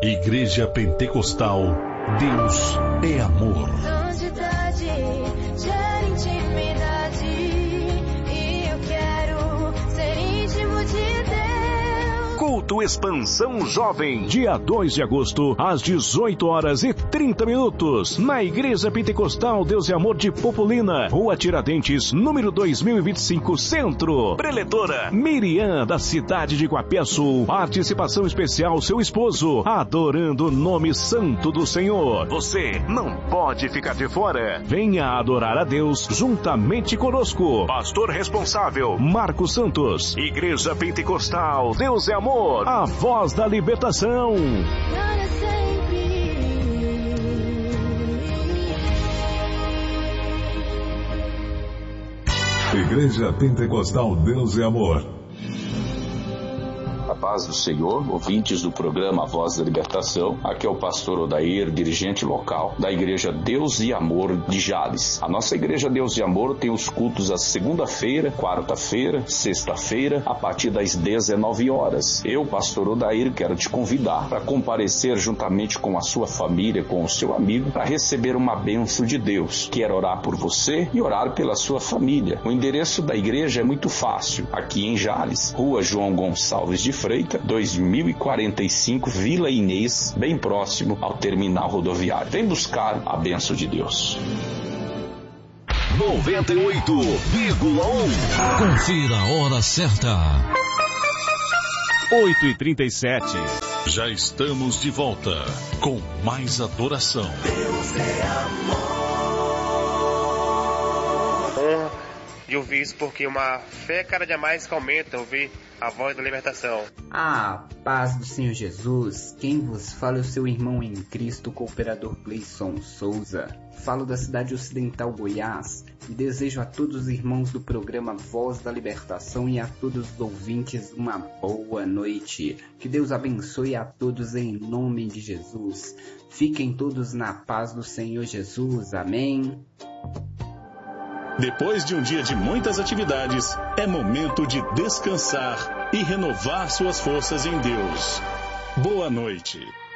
Igreja Pentecostal, Deus é amor. Santidade gera intimidade e eu quero ser íntimo de Deus. Culto Expansão Jovem, dia 2 de agosto, às 18h30, na Igreja Pentecostal Deus e Amor de Populina, Rua Tiradentes, número 2025, Centro. Preletora Miriam, da cidade de Guapiaçu. Participação especial, seu esposo, adorando o nome santo do Senhor. Você não pode ficar de fora. Venha adorar a Deus juntamente conosco. Pastor responsável, Marcos Santos. Igreja Pentecostal Deus é Amor, a voz da libertação. Para sempre. Igreja Pentecostal, Deus é amor. A paz do Senhor, ouvintes do programa A Voz da Libertação. Aqui é o pastor Odair, dirigente local da Igreja Deus e Amor de Jales. A nossa Igreja Deus e Amor tem os cultos às segunda-feira, quarta-feira, sexta-feira, a partir das 19 horas. Eu, pastor Odair, quero te convidar para comparecer juntamente com a sua família, com o seu amigo, para receber uma bênção de Deus. Quero orar por você e orar pela sua família. O endereço da igreja é muito fácil. Aqui em Jales, Rua João Gonçalves de Freitas, 2045, Vila Inês, bem próximo ao terminal rodoviário. Vem buscar a bênção de Deus. 98,1. Confira a hora certa. 8h37. Já estamos de volta com mais adoração. Deus é amor. De ouvir isso, porque uma fé cada dia mais que aumenta, ouvir a voz da libertação. Ah, paz do Senhor Jesus. Quem vos fala é o seu irmão em Cristo, cooperador Gleison Souza. Falo da cidade ocidental Goiás e desejo a todos os irmãos do programa Voz da Libertação e a todos os ouvintes uma boa noite. Que Deus abençoe a todos em nome de Jesus. Fiquem todos na paz do Senhor Jesus. Amém. Depois de um dia de muitas atividades, é momento de descansar e renovar suas forças em Deus. Boa noite.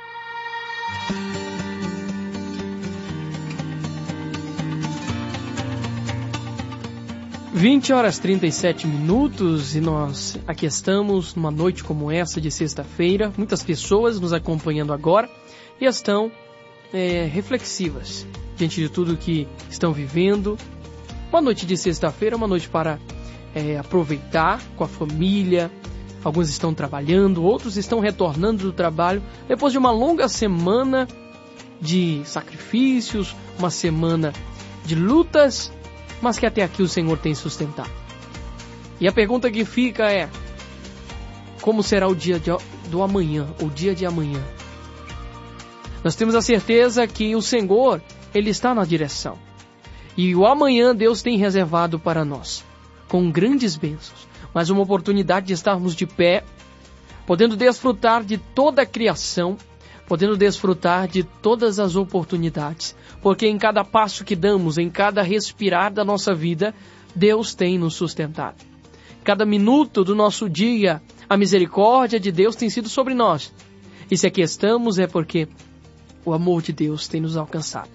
20h37 e nós aqui estamos numa noite como essa de sexta-feira. Muitas pessoas nos acompanhando agora e estão reflexivas diante de tudo que estão vivendo. Uma noite de sexta-feira, uma noite para aproveitar com a família. Alguns estão trabalhando, outros estão retornando do trabalho depois de uma longa semana de sacrifícios, uma semana de lutas, mas que até aqui o Senhor tem sustentado. E a pergunta que fica é: como será o dia do amanhã, o dia de amanhã? Nós temos a certeza que o Senhor, Ele está na direção. E o amanhã Deus tem reservado para nós, com grandes bênçãos, mas uma oportunidade de estarmos de pé, podendo desfrutar de toda a criação, podendo desfrutar de todas as oportunidades, porque em cada passo que damos, em cada respirar da nossa vida, Deus tem nos sustentado. Cada minuto do nosso dia, a misericórdia de Deus tem sido sobre nós. E se aqui estamos é porque o amor de Deus tem nos alcançado.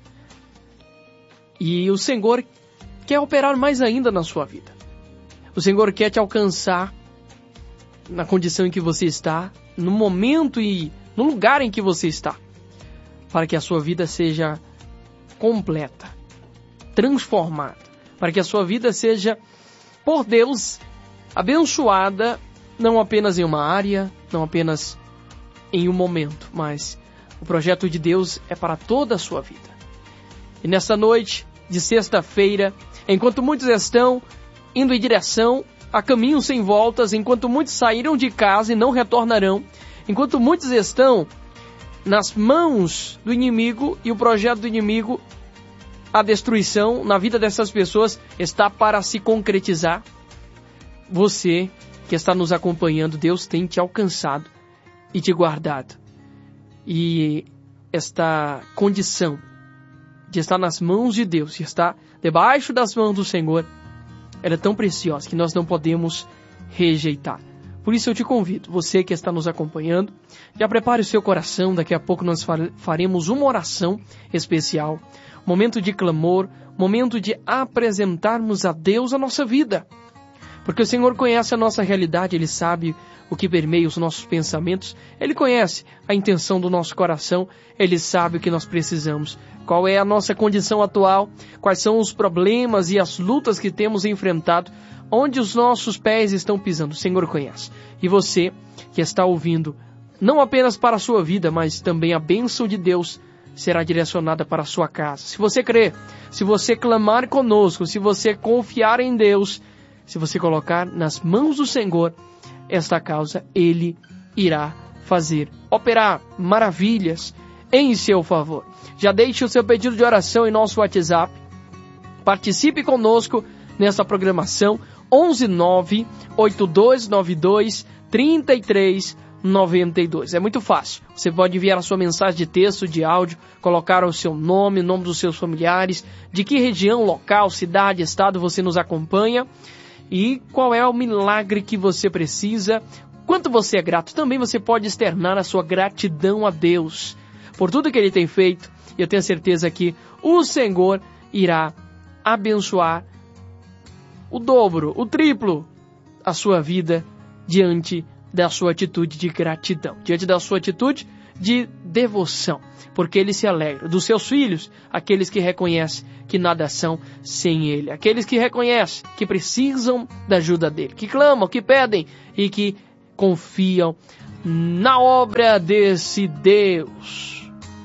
E o Senhor quer operar mais ainda na sua vida. O Senhor quer te alcançar na condição em que você está, no momento e no lugar em que você está, para que a sua vida seja completa, transformada, para que a sua vida seja, por Deus, abençoada, não apenas em uma área, não apenas em um momento, mas o projeto de Deus é para toda a sua vida. E nessa noite de sexta-feira, enquanto muitos estão indo em direção a caminhos sem voltas, enquanto muitos saíram de casa e não retornarão, enquanto muitos estão nas mãos do inimigo e o projeto do inimigo, a destruição na vida dessas pessoas está para se concretizar. Você que está nos acompanhando, Deus tem te alcançado e te guardado. E esta condição de estar nas mãos de Deus, de estar debaixo das mãos do Senhor, ela é tão preciosa que nós não podemos rejeitar. Por isso eu te convido, você que está nos acompanhando, já prepare o seu coração, daqui a pouco nós faremos uma oração especial, momento de clamor, momento de apresentarmos a Deus a nossa vida. Porque o Senhor conhece a nossa realidade, Ele sabe o que permeia os nossos pensamentos, Ele conhece a intenção do nosso coração, Ele sabe o que nós precisamos, qual é a nossa condição atual, quais são os problemas e as lutas que temos enfrentado, onde os nossos pés estão pisando, o Senhor conhece. E você que está ouvindo, não apenas para a sua vida, mas também a bênção de Deus será direcionada para a sua casa. Se você crer, se você clamar conosco, se você confiar em Deus, se você colocar nas mãos do Senhor esta causa, Ele irá fazer, operar maravilhas em seu favor. Já deixe o seu pedido de oração em nosso WhatsApp. Participe conosco nessa programação 11982923392. É muito fácil. Você pode enviar a sua mensagem de texto, de áudio, colocar o seu nome, o nome dos seus familiares, de que região, local, cidade, estado você nos acompanha e qual é o milagre que você precisa, quanto você é grato. Também você pode externar a sua gratidão a Deus por tudo que Ele tem feito. E eu tenho certeza que o Senhor irá abençoar o dobro, o triplo, a sua vida diante da sua atitude de gratidão, diante da sua atitude de devoção, porque Ele se alegra dos seus filhos, aqueles que reconhecem que nada são sem Ele, aqueles que reconhecem que precisam da ajuda dEle, que clamam, que pedem e que confiam na obra desse Deus.